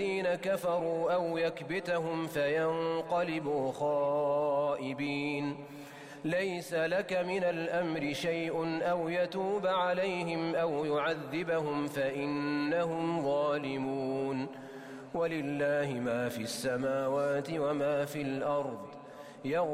الذين كفروا أو يكبتهم فينقلبوا خائبين ليس لك من الأمر شيء أو يتوب عليهم أو يعذبهم فإنهم ظالمون ولله ما في السماوات وما في الأرض